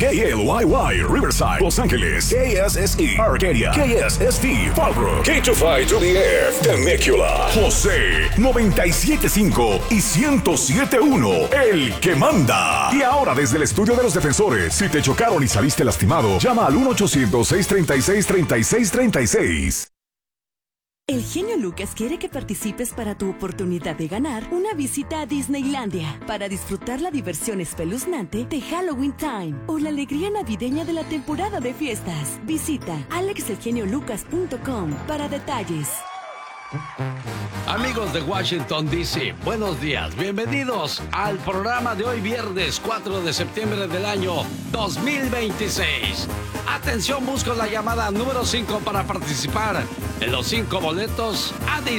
KLYY, Riverside, Los Ángeles. KSSE, Arcadia. KSST, Fallbrook. K252DF, Temecula. José, 97.5 y 107.1, el que manda. Y ahora desde el estudio de los defensores, si te chocaron y saliste lastimado, llama al 1-800-636-3636. El genio Lucas quiere que participes para tu oportunidad de ganar una visita a Disneylandia para disfrutar la diversión espeluznante de Halloween Time o la alegría navideña de la temporada de fiestas. Visita alexelgeniolucas.com para detalles. Amigos de Washington, D.C., buenos días. Bienvenidos al programa de hoy, viernes 4 de septiembre del año 2026. Atención, busco la llamada número 5 para participar en los 5 boletos a Disney.